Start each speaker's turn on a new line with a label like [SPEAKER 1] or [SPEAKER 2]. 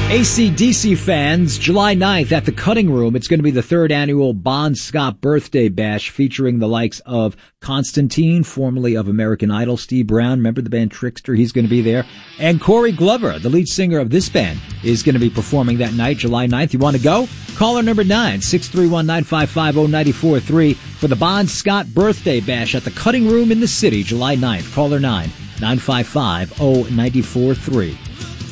[SPEAKER 1] AC/DC fans, July 9th at the Cutting Room, it's going to be the third annual Bon Scott Birthday Bash featuring the likes of Constantine, formerly of American Idol, Steve Brown, remember the band Trickster? He's going to be there. And Corey Glover, the lead singer of this band, is going to be performing that night, July 9th. You want to go? Caller number 9-631-955-0943 for the Bon Scott Birthday Bash at the Cutting Room in the city, July 9th. Caller 9-955-0943.